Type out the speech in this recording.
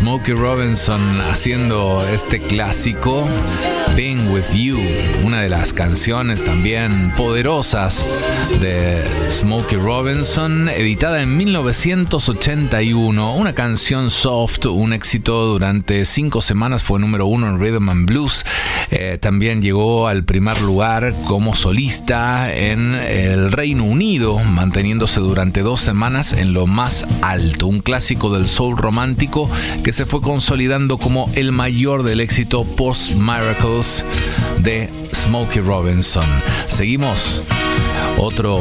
Smokey Robinson haciendo este clásico Being With You, una de las canciones también poderosas de Smokey Robinson, editada en 1981, una canción soft, un éxito durante 5 semanas, fue número 1 en Rhythm and Blues. También llegó al primer lugar como solista en el Reino Unido, manteniéndose durante 2 semanas en lo más alto. Un clásico del soul romántico que se fue consolidando como el mayor del éxito post-Miracles de Smokey Robinson. Seguimos. Otro